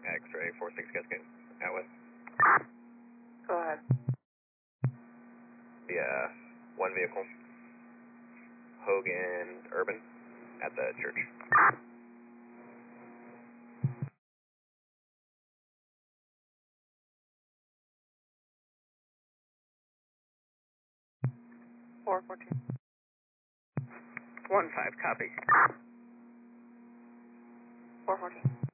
X-ray 46 Cascade. Out with. Go ahead. Yeah, one vehicle. Hogan Urban at the church. 414. 1-5, copy. 414.